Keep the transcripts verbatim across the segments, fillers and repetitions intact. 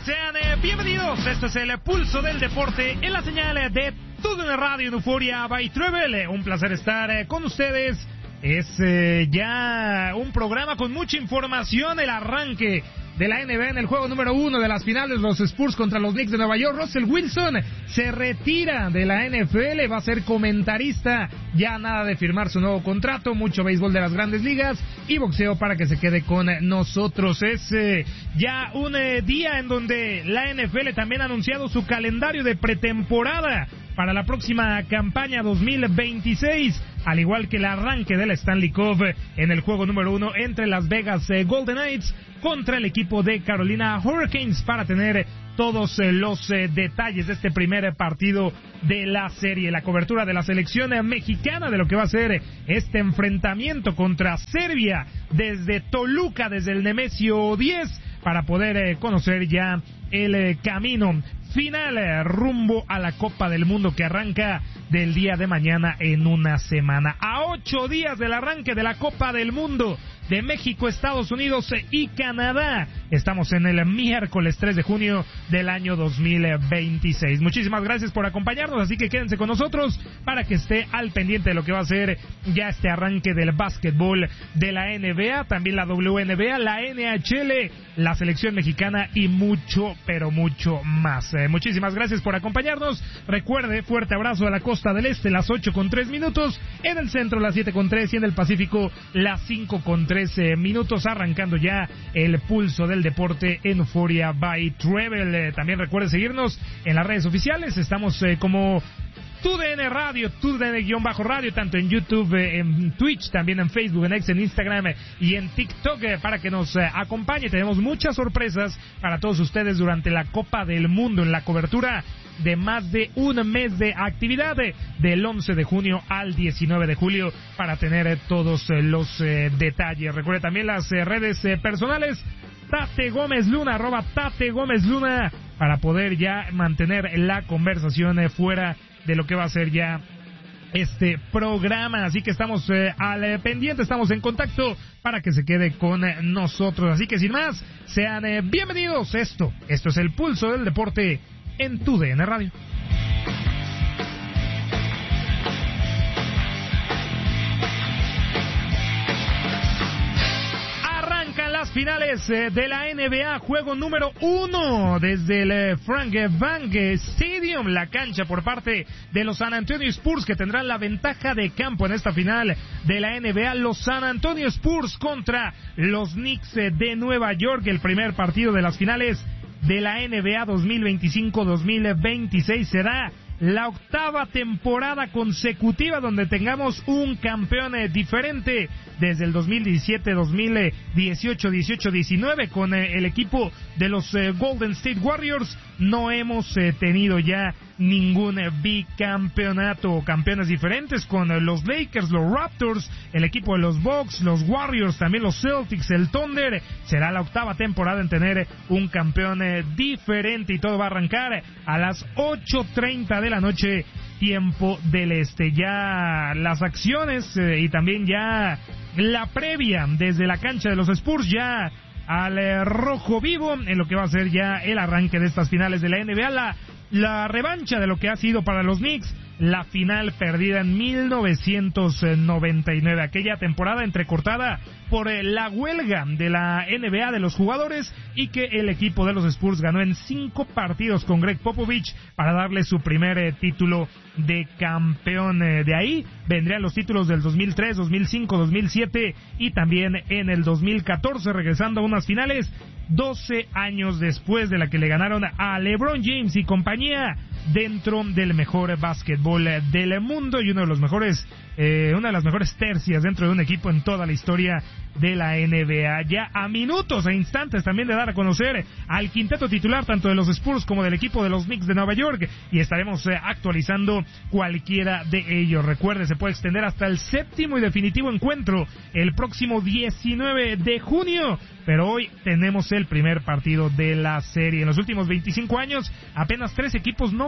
Sean eh, bienvenidos. Esto es el Pulso del Deporte en la señal de TUDN Radio en Euforia by Travel. Un placer estar eh, con ustedes. Es eh, ya un programa con mucha información. El arranque de la N B A en el juego número uno de las finales, los Spurs contra los Knicks de Nueva York. Russell Wilson se retira de la N F L, va a ser comentarista, ya nada de firmar su nuevo contrato, mucho béisbol de las grandes ligas y boxeo para que se quede con nosotros. Es eh, ya un eh, día en donde la N F L también ha anunciado su calendario de pretemporada para la próxima campaña dos mil veintiséis, al igual que el arranque de la Stanley Cup en el juego número uno entre Las Vegas eh, Golden Knights contra el equipo de Carolina Hurricanes, para tener todos eh, los eh, detalles de este primer partido de la serie, la cobertura de la selección eh, mexicana, de lo que va a ser este enfrentamiento contra Serbia desde Toluca, desde el Nemesio diez, para poder eh, conocer ya el eh, camino final eh, rumbo a la Copa del Mundo, que arranca del día de mañana en una semana. A ocho días del arranque de la Copa del Mundo de México, Estados Unidos y Canadá. Estamos en el miércoles tres de junio del año dos mil veintiséis. Muchísimas gracias por acompañarnos, así que quédense con nosotros para que esté al pendiente de lo que va a ser ya este arranque del básquetbol de la N B A, también la W N B A, la N H L, la selección mexicana y mucho, pero mucho más. Eh, muchísimas gracias por acompañarnos. Recuerde, fuerte abrazo a la costa del este, las ocho con tres minutos, en el centro las siete con tres y en el Pacífico las cinco con trece minutos, arrancando ya el pulso del deporte en Euforia by Travel. Eh, también recuerde seguirnos en las redes oficiales, estamos eh, como TUDN Radio, TUDN-Radio, tanto en YouTube, eh, en Twitch, también en Facebook, en X, en Instagram eh, y en TikTok, eh, para que nos eh, acompañe. Tenemos muchas sorpresas para todos ustedes durante la Copa del Mundo, en la cobertura de más de un mes de actividad, eh, del once de junio al diecinueve de julio, para tener eh, todos eh, los eh, detalles. Recuerde también las eh, redes eh, personales, Tate Gómez Luna, arroba Tate Gómez Luna, para poder ya mantener la conversación eh, fuera de lo que va a ser ya este programa. Así que estamos eh, al eh, pendiente, estamos en contacto para que se quede con eh, nosotros. Así que sin más, sean eh, bienvenidos. Esto, esto es el Pulso del Deporte en TUDN Radio. Finales de la N B A, juego número uno desde el Frank Bank Stadium, la cancha por parte de los San Antonio Spurs, que tendrán la ventaja de campo en esta final de la N B A. Los San Antonio Spurs contra los Knicks de Nueva York, el primer partido de las finales de la N B A dos mil veinticinco dos mil veintiséis. Será la octava temporada consecutiva donde tengamos un campeón eh, diferente desde el dos mil diecisiete dos mil dieciocho dieciocho diecinueve con eh, el equipo de los eh, Golden State Warriors. No hemos eh, tenido ya ningún eh, bicampeonato o campeones diferentes con eh, los Lakers, los Raptors, el equipo de los Bucks, los Warriors, también los Celtics, el Thunder. Será la octava temporada en tener eh, un campeón eh, diferente, y todo va a arrancar a las ocho treinta de la noche, tiempo del este. Ya las acciones eh, y también ya la previa desde la cancha de los Spurs, ya al eh, rojo vivo, en lo que va a ser ya el arranque de estas finales de la N B A, la, la revancha de lo que ha sido para los Knicks la final perdida en mil novecientos noventa y nueve, aquella temporada entrecortada por eh, la huelga de la N B A de los jugadores, y que el equipo de los Spurs ganó en cinco partidos con Greg Popovich para darle su primer eh, título de campeón. Eh, de ahí vendrían los títulos del dos mil tres, dos mil cinco, dos mil siete y también en el dos mil catorce, regresando a unas finales doce años después de la que le ganaron a LeBron James y compañía dentro del mejor básquetbol del mundo y uno de los mejores, eh, una de las mejores tercias dentro de un equipo en toda la historia de la N B A. Ya a minutos e instantes también de dar a conocer al quinteto titular tanto de los Spurs como del equipo de los Knicks de Nueva York, y estaremos eh, actualizando cualquiera de ellos. Recuerde, se puede extender hasta el séptimo y definitivo encuentro el próximo diecinueve de junio, pero hoy tenemos el primer partido de la serie. En los últimos veinticinco años, apenas tres equipos no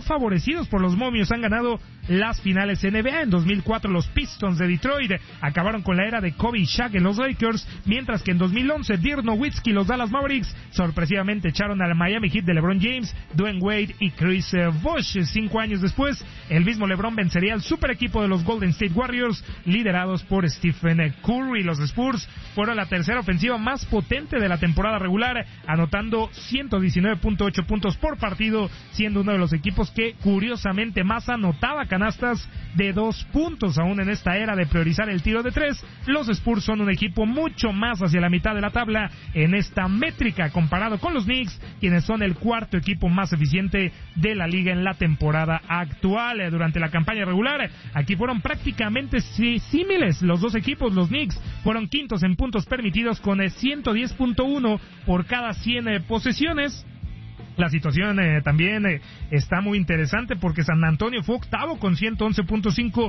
favorecidos por los momios han ganado las finales N B A. En dos mil cuatro los Pistons de Detroit acabaron con la era de Kobe y Shaq en los Lakers, mientras que en dos mil once Dirk Nowitzki y los Dallas Mavericks sorpresivamente echaron al Miami Heat de LeBron James, Dwayne Wade y Chris Bosh. Cinco años después, el mismo LeBron vencería al super equipo de los Golden State Warriors, liderados por Stephen Curry. Los Spurs fueron la tercera ofensiva más potente de la temporada regular, anotando ciento diecinueve punto ocho puntos por partido, siendo uno de los equipos que curiosamente más anotaba canastas de dos puntos. Aún en esta era de priorizar el tiro de tres, los Spurs son un equipo mucho más hacia la mitad de la tabla en esta métrica, comparado con los Knicks, quienes son el cuarto equipo más eficiente de la liga en la temporada actual. Durante la campaña regular, aquí fueron prácticamente símiles los dos equipos. Los Knicks fueron quintos en puntos permitidos con ciento diez punto uno por cada cien posesiones. La situación eh, también eh, está muy interesante porque San Antonio fue octavo con ciento once punto cinco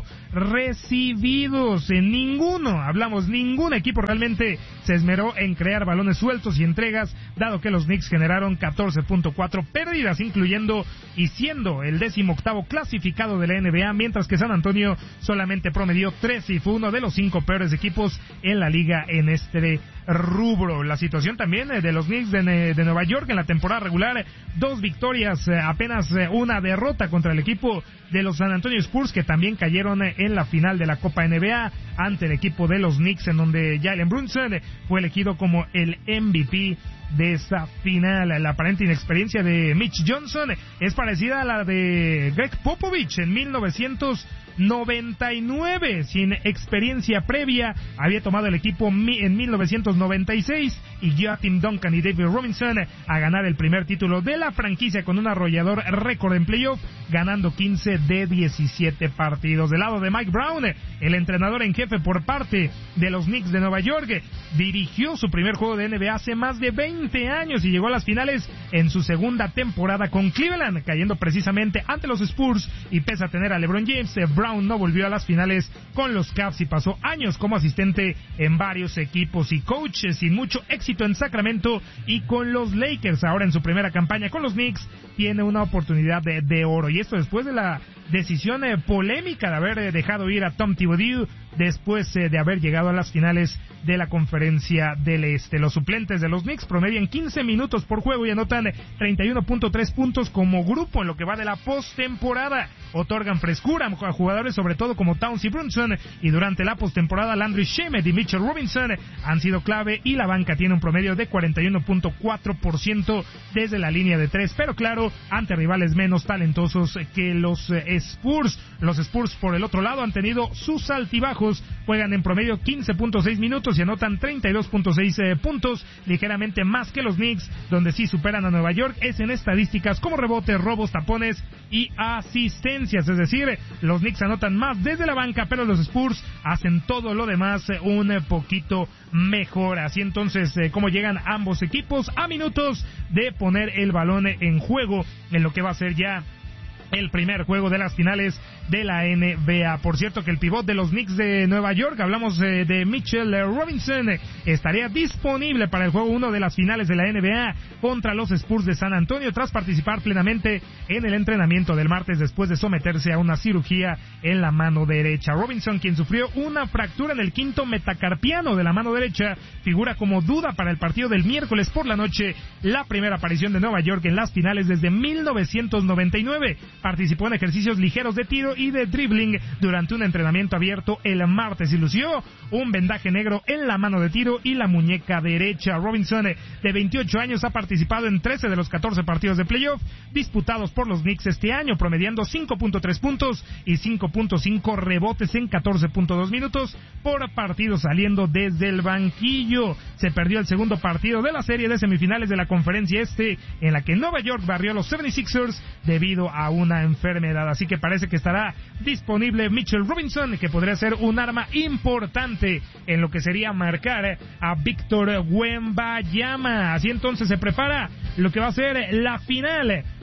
recibidos. En ninguno, hablamos, ningún equipo realmente se esmeró en crear balones sueltos y entregas, dado que los Knicks generaron catorce punto cuatro pérdidas, incluyendo y siendo el décimo octavo clasificado de la N B A, mientras que San Antonio solamente promedió trece y fue uno de los cinco peores equipos en la liga en este rubro. La situación también eh, de los Knicks de, de Nueva York en la temporada regular, dos victorias, eh, apenas eh, una derrota contra el equipo de los San Antonio Spurs, que también cayeron eh, en la final de la Copa N B A ante el equipo de los Knicks, en donde Jalen Brunson eh, fue elegido como el M V P de esa final. La aparente inexperiencia de Mitch Johnson es parecida a la de Greg Popovich en mil novecientos noventa y nueve, sin experiencia previa, había tomado el equipo en mil novecientos noventa y seis y guió a Tim Duncan y David Robinson a ganar el primer título de la franquicia con un arrollador récord en playoff, ganando quince de diecisiete partidos. Del lado de Mike Brown, el entrenador en jefe por parte de los Knicks de Nueva York, dirigió su primer juego de N B A hace más de veinte años y llegó a las finales en su segunda temporada con Cleveland, cayendo precisamente ante los Spurs, y pese a tener a LeBron James, Brown no volvió a las finales con los Cavs y pasó años como asistente en varios equipos y coaches, sin mucho éxito en Sacramento y con los Lakers. Ahora en su primera campaña con los Knicks tiene una oportunidad de, de oro, y esto después de la decisión eh, polémica de haber eh, dejado ir a Tom Thibodeau después eh, de haber llegado a las finales de la Conferencia del Este. Los suplentes de los Knicks promedian quince minutos por juego y anotan treinta y uno punto tres puntos como grupo en lo que va de la postemporada. Otorgan frescura a jugadores sobre todo como Towns y Brunson, y durante la postemporada Landry Shamet y Mitchell Robinson han sido clave, y la banca tiene un promedio de cuarenta y uno punto cuatro por ciento desde la línea de tres, pero claro, ante rivales menos talentosos que los eh, Spurs. Los Spurs, por el otro lado, han tenido sus altibajos, juegan en promedio quince punto seis minutos y anotan treinta y dos punto seis eh, puntos, ligeramente más que los Knicks, donde sí superan a Nueva York es en estadísticas como rebotes, robos, tapones y asistencias, es decir, los Knicks anotan más desde la banca, pero los Spurs hacen todo lo demás eh, un eh, poquito mejor. Así entonces, eh, cómo llegan ambos equipos a minutos de poner el balón en juego en lo que va a ser ya el primer juego de las finales de la N B A. Por cierto que el pivot de los Knicks de Nueva York, hablamos eh, de Mitchell Robinson, eh, estaría disponible para el juego uno de las finales de la N B A contra los Spurs de San Antonio, tras participar plenamente en el entrenamiento del martes después de someterse a una cirugía en la mano derecha. Robinson, quien sufrió una fractura en el quinto metacarpiano de la mano derecha, figura como duda para el partido del miércoles por la noche, la primera aparición de Nueva York en las finales desde mil novecientos noventa y nueve. Participó en ejercicios ligeros de tiro y de dribbling durante un entrenamiento abierto el martes y lució un vendaje negro en la mano de tiro y la muñeca derecha. Robinson, de veintiocho años, ha participado en trece de los catorce partidos de playoff disputados por los Knicks este año, promediando cinco punto tres puntos y cinco punto cinco rebotes en catorce punto dos minutos por partido, saliendo desde el banquillo. Se perdió el segundo partido de la serie de semifinales de la Conferencia Este, en la que Nueva York barrió a los setenta y seis ers debido a una enfermedad, así que parece que estará disponible Mitchell Robinson, que podría ser un arma importante en lo que sería marcar a Víctor Wembanyama. Así entonces se prepara lo que va a ser la final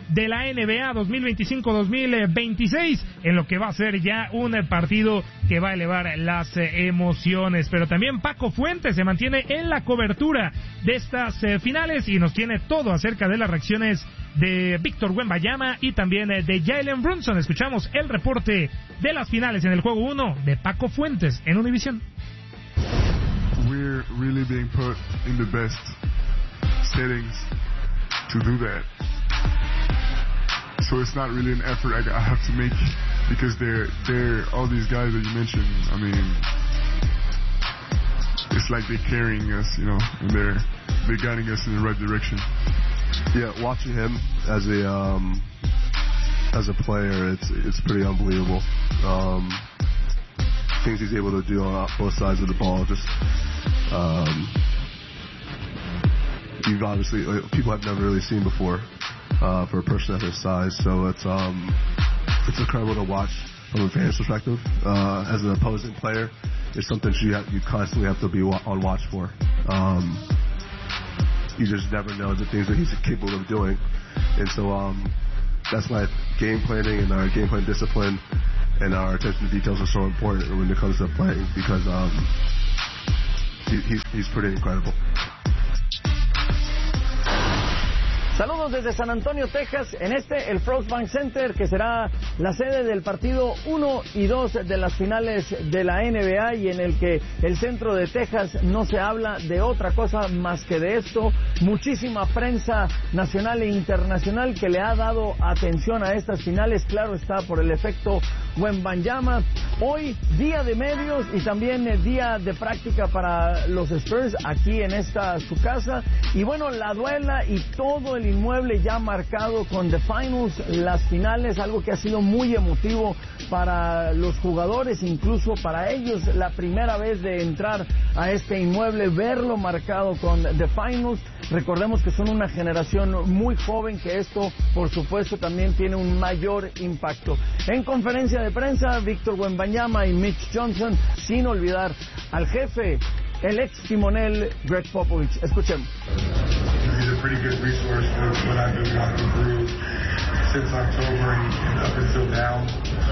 de la N B A dos mil veinticinco dos mil veintiséis, en lo que va a ser ya un partido que va a elevar las emociones. Pero también Paco Fuentes se mantiene en la cobertura de estas finales y nos tiene todo acerca de las reacciones de Víctor Wembanyama y también de Jalen Brunson. Escuchamos el reporte de las finales en el juego uno de Paco Fuentes en Univision. We're really being put in the best settings to do that. So it's not really an effort I, I have to make because they're they're all these guys that you mentioned. I mean, it's like they're carrying us, you know, and they're they're guiding us in the right direction. Yeah, watching him as a um, as a player, it's it's pretty unbelievable. Um, things he's able to do on both sides of the ball, just um, you've obviously people have never really seen before uh, for a person at his size. So it's um, it's incredible to watch from a fan's perspective. Uh, as an opposing player, it's something you have, you constantly have to be on watch for. Um, you just never know the things that he's capable of doing, and so um, that's why game planning and our game plan discipline and our attention to details are so important when it comes to playing, because um, he, he's, he's pretty incredible. Saludos desde San Antonio, Texas, en este, el Frost Bank Center, que será la sede del partido uno y dos de las finales de la N B A, y en el que el centro de Texas no se habla de otra cosa más que de esto. Muchísima prensa nacional e internacional que le ha dado atención a estas finales, claro está, por el efecto Wembanyama. Hoy, día de medios y también eh, día de práctica para los Spurs aquí en esta su casa. Y bueno, la duela y todo el inmueble ya marcado con The Finals, las finales, algo que ha sido muy emotivo para los jugadores, incluso para ellos, la primera vez de entrar a este inmueble, verlo marcado con The Finals. Recordemos que son una generación muy joven, que esto, por supuesto, también tiene un mayor impacto. En conferencia de prensa, Víctor Wembanyama y Mitch Johnson, sin olvidar al jefe, el ex timonel Greg Popovich. Escuchemos. He's a pretty good resource for what I've been walking through since October and, and up until now.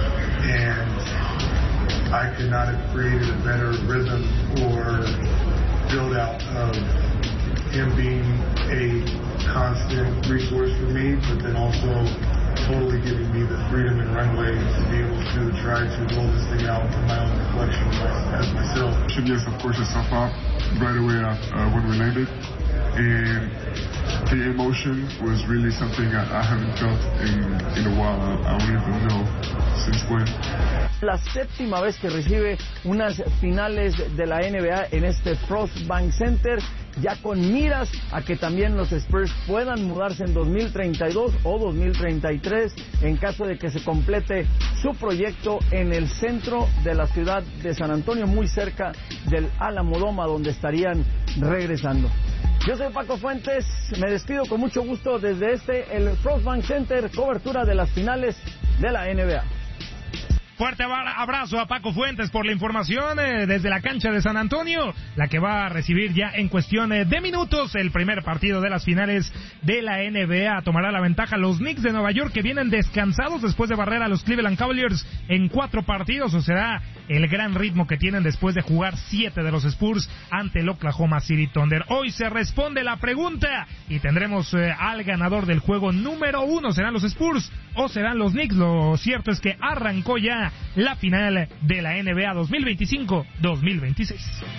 And I could not have created a better rhythm or build out of him being a constant resource for me, but then also totally giving me the freedom and runway to be able to try to roll this thing out in my own reflection as myself. Yes, of course, yourself out right away uh, when we landed. And the emotion was really something I, I haven't felt in, in a while. I, I don't even know since when. La séptima vez que recibe unas finales de la N B A en este Frost Bank Center, ya con miras a que también los Spurs puedan mudarse en dos mil treinta y dos o dos mil treinta y tres en caso de que se complete su proyecto en el centro de la ciudad de San Antonio, muy cerca del Alamodoma, donde estarían regresando. Yo soy Paco Fuentes, me despido con mucho gusto desde este, el Frost Bank Center, cobertura de las finales de la N B A. Fuerte abrazo a Paco Fuentes por la información eh, desde la cancha de San Antonio, la que va a recibir ya en cuestión eh, de minutos el primer partido de las finales de la N B A. Tomará la ventaja los Knicks de Nueva York, que vienen descansados después de barrer a los Cleveland Cavaliers en cuatro partidos, o será el gran ritmo que tienen después de jugar siete de los Spurs ante el Oklahoma City Thunder. Hoy se responde la pregunta y tendremos eh, al ganador del juego número uno. ¿Serán los Spurs o serán los Knicks? Lo cierto es que arrancó ya la final de la N B A dos mil veinticinco dos mil veintiséis.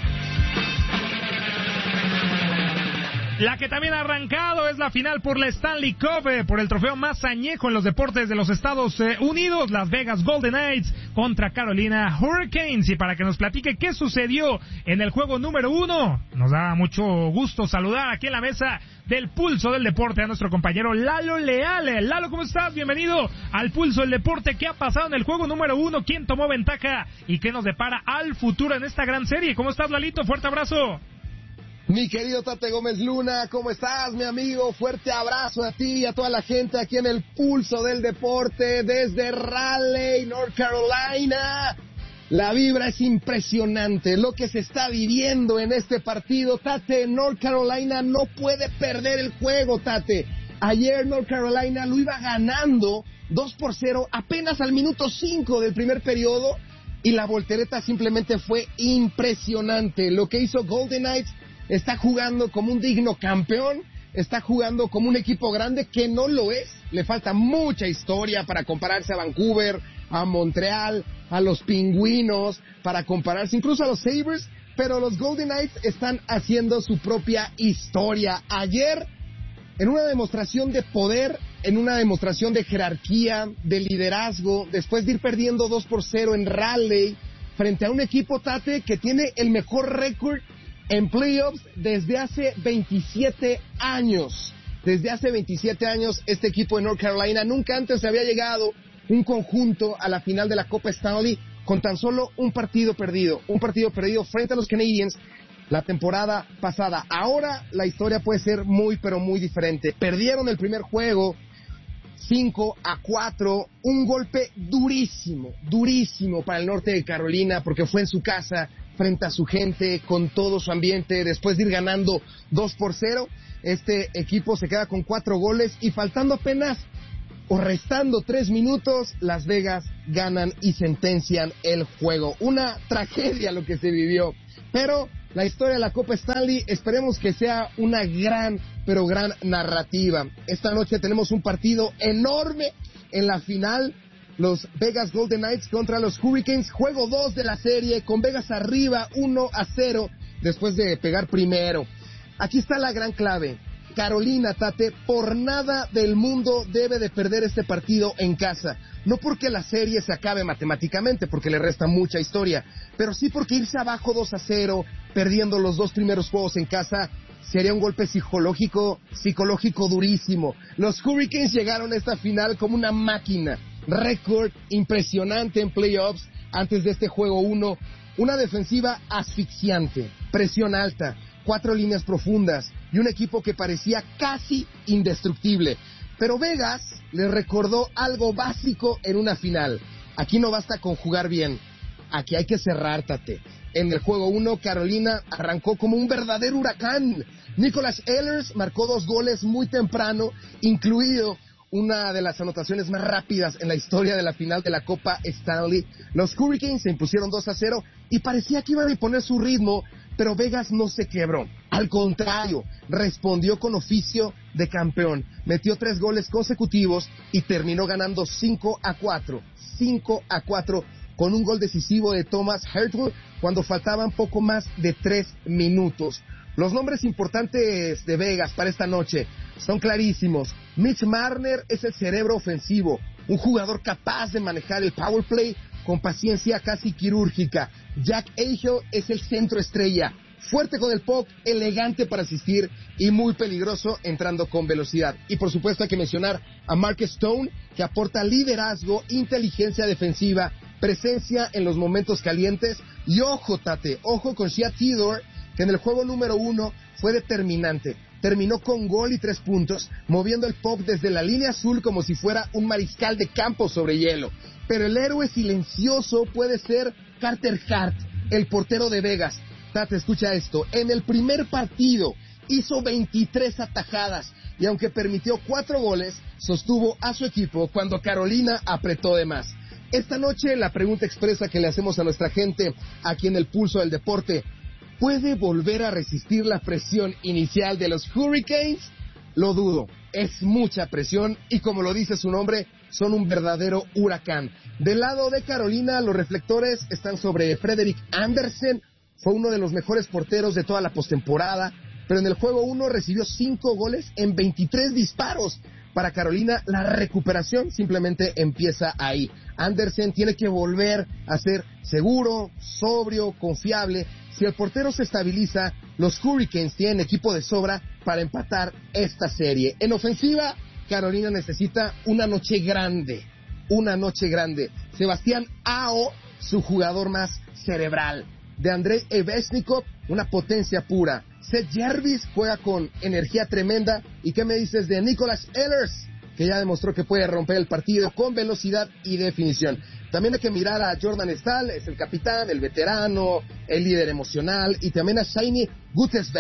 La que también ha arrancado es la final por la Stanley Cup, eh, por el trofeo más añejo en los deportes de los Estados eh, Unidos, Las Vegas Golden Knights contra Carolina Hurricanes. Y para que nos platique qué sucedió en el juego número uno, nos da mucho gusto saludar aquí en la mesa del Pulso del Deporte a nuestro compañero Lalo Leal. Lalo, ¿cómo estás? Bienvenido al Pulso del Deporte. ¿Qué ha pasado en el juego número uno? ¿Quién tomó ventaja? ¿Y qué nos depara al futuro en esta gran serie? ¿Cómo estás, Lalito? Fuerte abrazo. Mi querido Tate Gómez Luna, ¿cómo estás, mi amigo? Fuerte abrazo a ti y a toda la gente aquí en el Pulso del Deporte desde Raleigh, North Carolina. La vibra es impresionante, lo que se está viviendo en este partido. Tate, North Carolina no puede perder el juego, Tate. Ayer North Carolina lo iba ganando dos por cero apenas al minuto cinco del primer periodo y la voltereta simplemente fue impresionante. Lo que hizo Golden Knights, está jugando como un digno campeón, está jugando como un equipo grande que no lo es. Le falta mucha historia para compararse a Vancouver, a Montreal, a los Pingüinos, para compararse incluso a los Sabres, pero los Golden Knights están haciendo su propia historia. Ayer, en una demostración de poder, en una demostración de jerarquía, de liderazgo, después de ir perdiendo dos por cero en Raleigh, frente a un equipo, Tate, que tiene el mejor récord en playoffs desde hace veintisiete años. Desde hace veintisiete años, este equipo de North Carolina, nunca antes se había llegado un conjunto a la final de la Copa Stanley con tan solo un partido perdido. Un partido perdido frente a los Canadiens la temporada pasada. Ahora la historia puede ser muy, pero muy diferente. Perdieron el primer juego cinco a cuatro, un golpe durísimo, durísimo para el norte de Carolina, porque fue en su casa, frente a su gente, con todo su ambiente, después de ir ganando dos por cero, este equipo se queda con cuatro goles, y faltando apenas, o restando tres minutos, Las Vegas ganan y sentencian el juego. Una tragedia lo que se vivió, pero la historia de la Copa Stanley, esperemos que sea una gran, pero gran narrativa. Esta noche tenemos un partido enorme en la final, los Vegas Golden Knights contra los Hurricanes, juego dos de la serie, con Vegas arriba uno a cero, después de pegar primero. Aquí está la gran clave. Carolina, Tate, por nada del mundo debe de perder este partido en casa. No porque la serie se acabe matemáticamente, porque le resta mucha historia, pero sí porque irse abajo dos a cero, perdiendo los dos primeros juegos en casa, sería un golpe psicológico, psicológico durísimo. Los Hurricanes llegaron a esta final como una máquina. Récord impresionante en playoffs antes de este juego uno. Una defensiva asfixiante, presión alta, cuatro líneas profundas y un equipo que parecía casi indestructible. Pero Vegas le recordó algo básico en una final. Aquí no basta con jugar bien, aquí hay que cerrar, Tate. En el juego uno, Carolina arrancó como un verdadero huracán. Nicholas Ehlers marcó dos goles muy temprano, incluido una de las anotaciones más rápidas en la historia de la final de la Copa Stanley. Los Hurricanes se impusieron dos a cero y parecía que iban a imponer su ritmo, pero Vegas no se quebró. Al contrario, respondió con oficio de campeón. Metió tres goles consecutivos y terminó ganando cinco a cuatro. cinco a cuatro con un gol decisivo de Thomas Hertl cuando faltaban poco más de tres minutos. Los nombres importantes de Vegas para esta noche son clarísimos. Mitch Marner es el cerebro ofensivo, un jugador capaz de manejar el power play con paciencia casi quirúrgica. Jack Eichel es el centro estrella, fuerte con el puck, elegante para asistir y muy peligroso entrando con velocidad. Y por supuesto hay que mencionar a Mark Stone, que aporta liderazgo, inteligencia defensiva, presencia en los momentos calientes. Y ojo, Tate, ojo con Shea Theodore, que en el juego número uno fue determinante. Terminó con gol y tres puntos, moviendo el puck desde la línea azul como si fuera un mariscal de campo sobre hielo. Pero el héroe silencioso puede ser Carter Hart, el portero de Vegas. Tate, escucha esto. En el primer partido hizo veintitrés atajadas y aunque permitió cuatro goles, sostuvo a su equipo cuando Carolina apretó de más. Esta noche la pregunta expresa que le hacemos a nuestra gente aquí en el Pulso del Deporte: ¿puede volver a resistir la presión inicial de los Hurricanes? Lo dudo, es mucha presión y como lo dice su nombre, son un verdadero huracán. Del lado de Carolina, los reflectores están sobre Frederik Andersen, fue uno de los mejores porteros de toda la postemporada, pero en el juego uno recibió cinco goles en veintitrés disparos. Para Carolina, la recuperación simplemente empieza ahí. Andersen tiene que volver a ser seguro, sobrio, confiable. Si el portero se estabiliza, los Hurricanes tienen equipo de sobra para empatar esta serie. En ofensiva, Carolina necesita una noche grande, una noche grande. Sebastián Aho, su jugador más cerebral. De Andrei Evesnikov, una potencia pura. Seth Jarvis juega con energía tremenda. ¿Y qué me dices de Nicholas Ehlers, que ya demostró que puede romper el partido con velocidad y definición? También hay que mirar a Jordan Staal, es el capitán, el veterano, el líder emocional, y también a Shiny Gutesberg,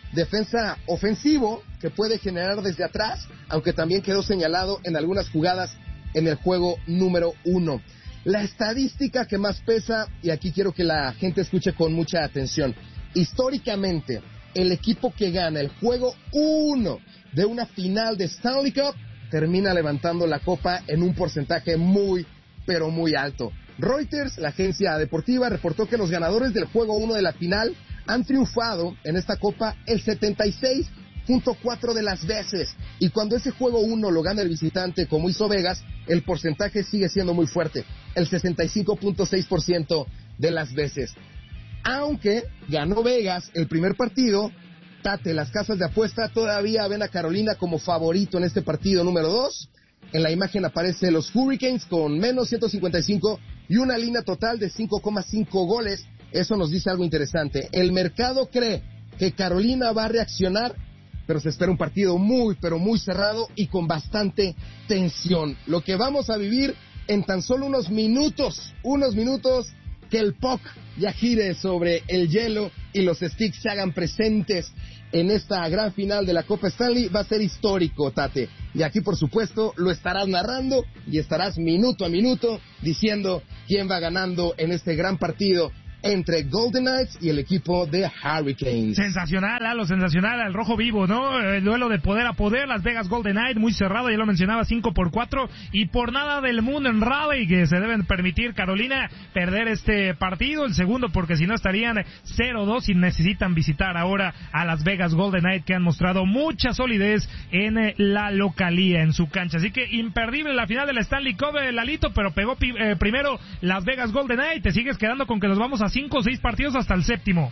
defensa ofensivo que puede generar desde atrás, aunque también quedó señalado en algunas jugadas en el juego número uno. La estadística que más pesa, y aquí quiero que la gente escuche con mucha atención, históricamente el equipo que gana el juego uno de una final de Stanley Cup termina levantando la copa en un porcentaje muy, pero muy alto. Reuters, la agencia deportiva, reportó que los ganadores del juego uno de la final han triunfado en esta copa el setenta y seis punto cuatro de las veces, y cuando ese juego uno lo gana el visitante como hizo Vegas, el porcentaje sigue siendo muy fuerte, el sesenta y cinco punto seis por ciento de las veces. Aunque ganó Vegas el primer partido, Tate, las casas de apuesta todavía ven a Carolina como favorito en este partido número dos. En la imagen aparecen los Hurricanes con menos ciento cincuenta y cinco y una línea total de cinco coma cinco goles. Eso nos dice algo interesante. El mercado cree que Carolina va a reaccionar, pero se espera un partido muy, pero muy cerrado y con bastante tensión. Lo que vamos a vivir en tan solo unos minutos, unos minutos que el puck ya gire sobre el hielo y los sticks se hagan presentes en esta gran final de la Copa Stanley, va a ser histórico, Tate. Y aquí, por supuesto, lo estarás narrando y estarás minuto a minuto diciendo quién va ganando en este gran partido entre Golden Knights y el equipo de Hurricanes. Sensacional, Lalo, sensacional, el rojo vivo, ¿no? El duelo de poder a poder, Las Vegas Golden Knights, muy cerrado, ya lo mencionaba, cinco por cuatro, y por nada del mundo en rally que se deben permitir Carolina perder este partido, el segundo, porque si no estarían cero dos y necesitan visitar ahora a Las Vegas Golden Knights, que han mostrado mucha solidez en la localía, en su cancha. Así que imperdible la final de la Stanley Cup, Lalito, pero pegó eh, primero Las Vegas Golden Knights. Te sigues quedando con que nos vamos a cinco o seis partidos hasta el séptimo.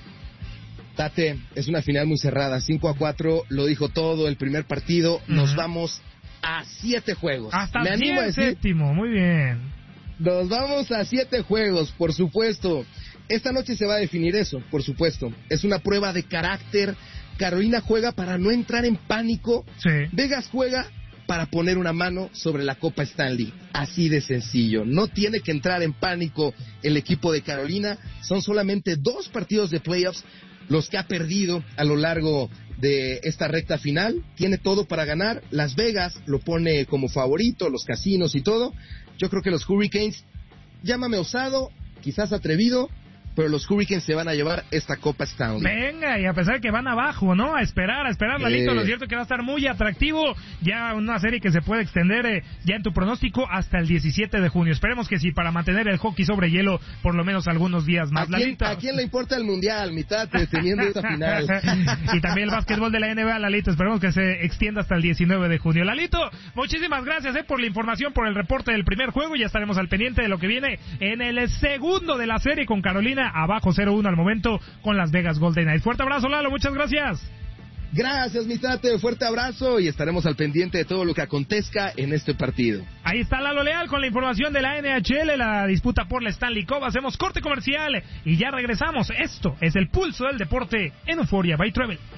Tate, es una final muy cerrada, cinco a cuatro, lo dijo todo el primer partido, uh-huh. Nos vamos a siete juegos. Hasta el séptimo, muy bien. Nos vamos a siete juegos, por supuesto. Esta noche se va a definir eso, por supuesto. Es una prueba de carácter. Carolina juega para no entrar en pánico. Sí. Vegas juega para poner una mano sobre la Copa Stanley. Así de sencillo. No tiene que entrar en pánico el equipo de Carolina. Son solamente dos partidos de playoffs los que ha perdido a lo largo de esta recta final. Tiene todo para ganar. Las Vegas lo pone como favorito, los casinos y todo. Yo creo que los Hurricanes, llámame osado, quizás atrevido, pero los Hurricanes se van a llevar esta Copa Stanley. Venga, y a pesar de que van abajo, ¿no? A esperar, a esperar, eh. Lalito, lo cierto que va a estar muy atractivo, ya una serie que se puede extender eh, ya en tu pronóstico hasta el diecisiete de junio. Esperemos que sí, para mantener el hockey sobre hielo por lo menos algunos días más. ¿A quién, ¿a quién le importa el Mundial, mitad, teniendo esta final? Y también el básquetbol de la N B A, Lalito, esperemos que se extienda hasta el diecinueve de junio. Lalito, muchísimas gracias eh, por la información, por el reporte del primer juego, ya estaremos al pendiente de lo que viene en el segundo de la serie con Carolina abajo cero uno al momento con Las Vegas Golden Knights. Fuerte abrazo, Lalo, muchas gracias. Gracias, mi Tate, fuerte abrazo y estaremos al pendiente de todo lo que acontezca en este partido. Ahí está Lalo Leal con la información de la N H L, la disputa por la Stanley Cup. Hacemos corte comercial y ya regresamos. Esto es el pulso del deporte en Euphoria by Travel.